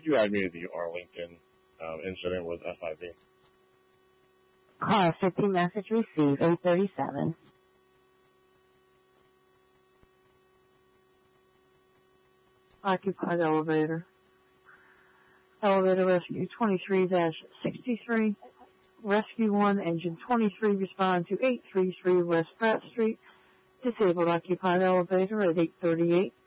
could you add me to the Arlington incident with FIV? Car 50 message received, 837. Occupied elevator. Elevator rescue 23-63. Rescue 1, engine 23, respond to 833 West Pratt Street. Disabled occupied elevator at 838.